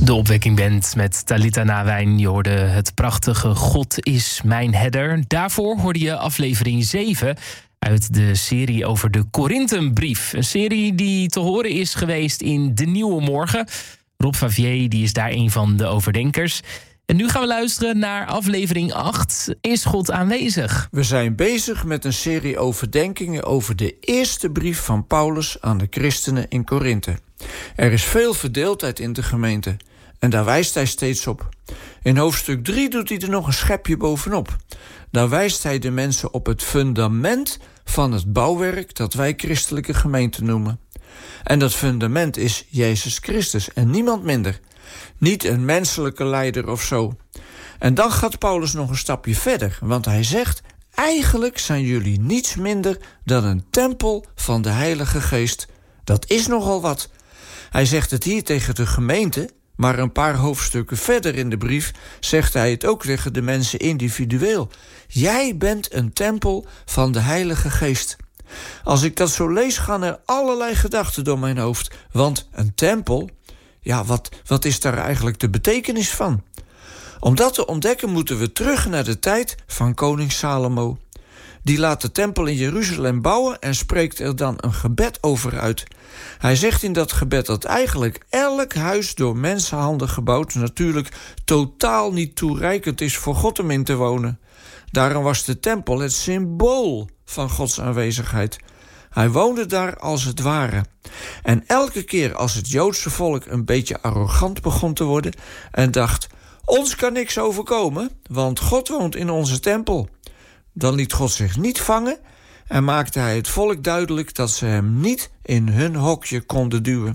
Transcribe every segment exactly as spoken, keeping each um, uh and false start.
De Opwekkingband met Talita Nawijn. Je hoorde het prachtige God is mijn herder. Daarvoor hoorde je aflevering zeven uit de serie over de Korintenbrief. Een serie die te horen is geweest in De Nieuwe Morgen. Rob Favier die is daar een van de overdenkers. En nu gaan we luisteren naar aflevering acht. Is God aanwezig? We zijn bezig met een serie overdenkingen over de eerste brief van Paulus aan de christenen in Korinthe. Er is veel verdeeldheid in de gemeente. En daar wijst hij steeds op. In hoofdstuk drie doet hij er nog een schepje bovenop. Daar wijst hij de mensen op het fundament van het bouwwerk dat wij christelijke gemeente noemen. En dat fundament is Jezus Christus en niemand minder. Niet een menselijke leider of zo. En dan gaat Paulus nog een stapje verder, want hij zegt: eigenlijk zijn jullie niets minder dan een tempel van de Heilige Geest. Dat is nogal wat. Hij zegt het hier tegen de gemeente, maar een paar hoofdstukken verder in de brief zegt hij het ook tegen de mensen individueel. Jij bent een tempel van de Heilige Geest. Als ik dat zo lees, gaan er allerlei gedachten door mijn hoofd. Want een tempel, ja, wat, wat is daar eigenlijk de betekenis van? Om dat te ontdekken moeten we terug naar de tijd van koning Salomo. Die laat de tempel in Jeruzalem bouwen en spreekt er dan een gebed over uit. Hij zegt in dat gebed dat eigenlijk elk huis door mensenhanden gebouwd natuurlijk totaal niet toereikend is voor God om in te wonen. Daarom was de tempel het symbool van Gods aanwezigheid. Hij woonde daar als het ware. En elke keer als het Joodse volk een beetje arrogant begon te worden en dacht: ons kan niks overkomen, want God woont in onze tempel, dan liet God zich niet vangen en maakte hij het volk duidelijk dat ze hem niet in hun hokje konden duwen.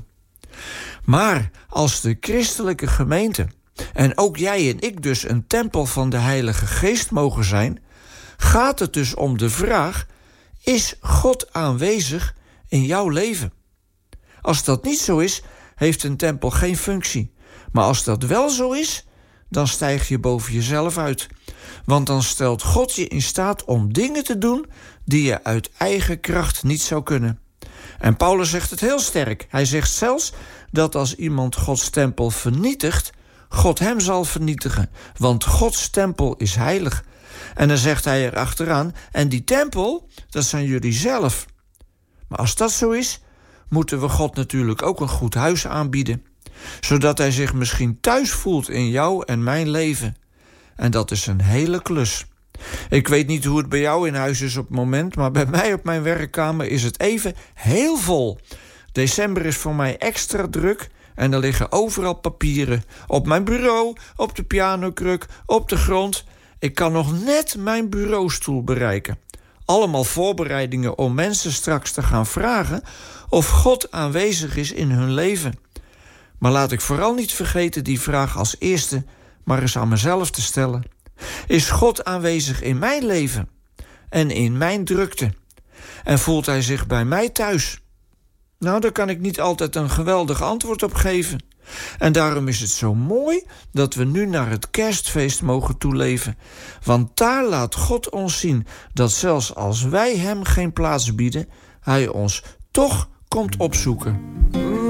Maar als de christelijke gemeente, en ook jij en ik dus, een tempel van de Heilige Geest mogen zijn, gaat het dus om de vraag: is God aanwezig in jouw leven? Als dat niet zo is, heeft een tempel geen functie. Maar als dat wel zo is, dan stijg je boven jezelf uit. Want dan stelt God je in staat om dingen te doen die je uit eigen kracht niet zou kunnen. En Paulus zegt het heel sterk. Hij zegt zelfs dat als iemand Gods tempel vernietigt, God hem zal vernietigen. Want Gods tempel is heilig. En dan zegt hij er achteraan: en die tempel, dat zijn jullie zelf. Maar als dat zo is, moeten we God natuurlijk ook een goed huis aanbieden, zodat hij zich misschien thuis voelt in jou en mijn leven. En dat is een hele klus. Ik weet niet hoe het bij jou in huis is op het moment, maar bij mij op mijn werkkamer is het even heel vol. December is voor mij extra druk en er liggen overal papieren. Op mijn bureau, op de pianokruk, op de grond. Ik kan nog net mijn bureaustoel bereiken. Allemaal voorbereidingen om mensen straks te gaan vragen of God aanwezig is in hun leven. Maar laat ik vooral niet vergeten die vraag als eerste maar eens aan mezelf te stellen. Is God aanwezig in mijn leven en in mijn drukte? En voelt hij zich bij mij thuis? Nou, daar kan ik niet altijd een geweldig antwoord op geven. En daarom is het zo mooi dat we nu naar het kerstfeest mogen toeleven. Want daar laat God ons zien dat zelfs als wij hem geen plaats bieden, hij ons toch komt opzoeken.